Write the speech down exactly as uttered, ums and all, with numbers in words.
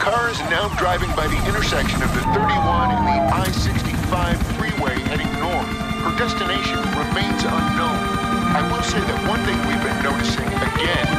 car is now driving by the intersection of the thirty-one and the I sixty-five freeway heading north. Her destination remains unknown. I will say that one thing we've been noticing